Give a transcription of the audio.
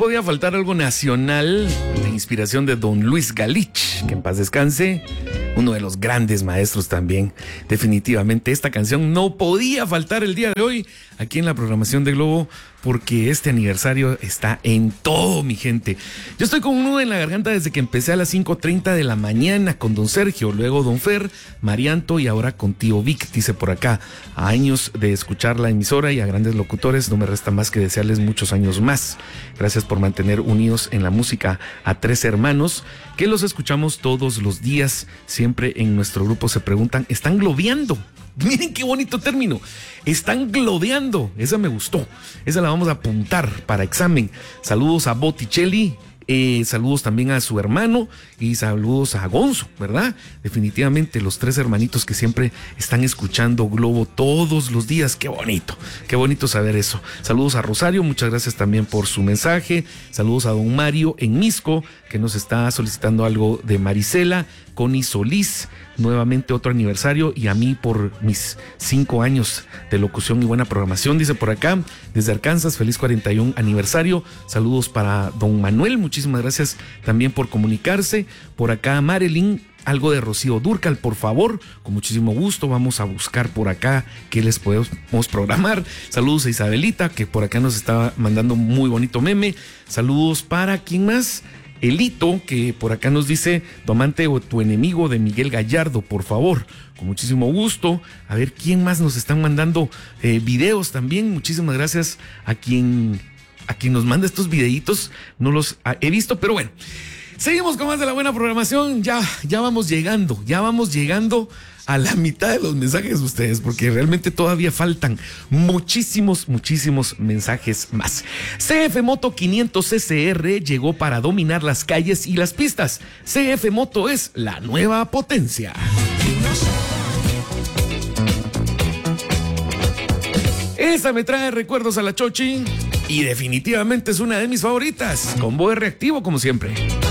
podía faltar algo nacional, la inspiración de don Luis Galich, que en paz descanse, uno de los grandes maestros también. Definitivamente esta canción no podía faltar el día de hoy aquí en la programación de Globo, porque este aniversario está en todo, mi gente. Yo estoy con un nudo en la garganta desde que empecé a las 5:30 de la mañana con don Sergio, luego don Fer, Marianto y ahora con tío Vic, dice por acá. A años de escuchar la emisora y a grandes locutores, no me resta más que desearles muchos años más. Gracias por mantener unidos en la música a tres hermanos que los escuchamos todos los días. Siempre en nuestro grupo se preguntan, ¿están globeando? Miren qué bonito término. Están globeando. Esa me gustó. Esa la vamos a apuntar para examen. Saludos a Botticelli. Saludos también a su hermano y saludos a Gonzo, ¿verdad? Definitivamente los tres hermanitos que siempre están escuchando Globo todos los días. Qué bonito saber eso. Saludos a Rosario, muchas gracias también por su mensaje. Saludos a don Mario en Misco, que nos está solicitando algo de Marisela. Connie Solís, nuevamente otro aniversario, y a mí por mis 5 años de locución y buena programación, dice por acá, desde Arkansas, feliz 41 aniversario. Saludos para don Manuel, muchísimas gracias también por comunicarse. Por acá Marilyn, algo de Rocío Dúrcal, por favor, con muchísimo gusto. Vamos a buscar por acá qué les podemos programar. Saludos a Isabelita, que por acá nos está mandando un muy bonito meme. Saludos para, ¿quién más? Elito, que por acá nos dice, tu amante o tu enemigo, de Miguel Gallardo, por favor, con muchísimo gusto. A ver, ¿quién más nos están mandando videos también? Muchísimas gracias a quien nos manda estos videitos. No los he visto, pero bueno. Seguimos con más de la buena programación. Ya vamos llegando a la mitad de los mensajes de ustedes, porque realmente todavía faltan muchísimos mensajes más. CF Moto 500 CCR llegó para dominar las calles y las pistas. CF Moto es la nueva potencia. Esa me trae recuerdos a la Chochi y definitivamente es una de mis favoritas, con buen reactivo como siempre.